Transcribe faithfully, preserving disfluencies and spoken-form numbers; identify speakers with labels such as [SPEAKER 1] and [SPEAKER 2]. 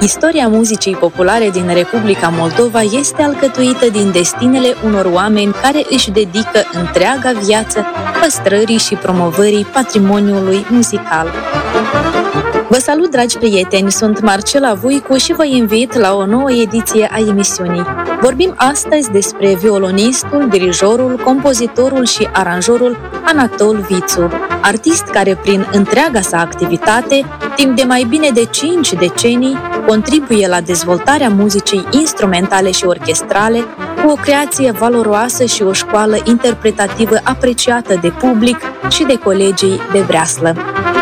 [SPEAKER 1] Istoria muzicii populare din Republica Moldova este alcătuită din destinele unor oameni care își dedică întreaga viață păstrării și promovării patrimoniului muzical. Vă salut, dragi prieteni, sunt Marcela Voicu și vă invit la o nouă ediție a emisiunii. Vorbim astăzi despre violonistul, dirijorul, compozitorul și aranjorul Anatol Vițu, artist care prin întreaga sa activitate, timp de mai bine de cinci decenii, contribuie la dezvoltarea muzicii instrumentale și orchestrale, cu o creație valoroasă și o școală interpretativă apreciată de public și de colegii de breaslă.